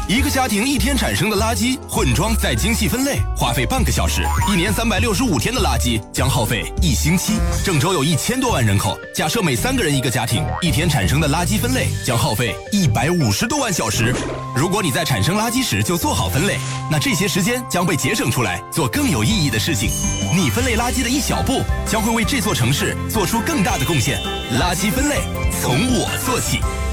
一个家庭一天产生的垃圾混装再精细分类，花费半个小时，1年365天的垃圾将耗费1星期。郑州有1000多万人口，假设每3个人一个家庭，一天产生的垃圾分类将耗费150多万小时。如果你在产生垃圾时就做好分类，那这些时间将被节省出来，做更有意义的事情。你分类垃圾的一小步，将会为这座城市做出更大的贡献。垃圾分类从我做起。